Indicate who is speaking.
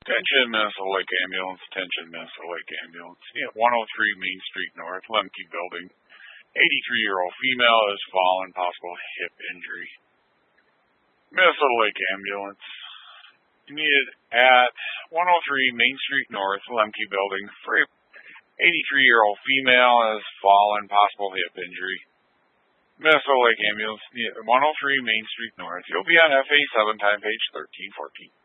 Speaker 1: Attention Minnesota Lake Ambulance, attention Minnesota Lake Ambulance. 103 Main Street North, Lemke Building. 83-year-old female has fallen, possible hip injury. Minnesota Lake Ambulance. Needed at 103 Main Street North, Lemke Building. For 83-year-old female has fallen, possible hip injury. Minnesota Lake Ambulance, 103 Main Street North. You'll be on FA7, time page 1314.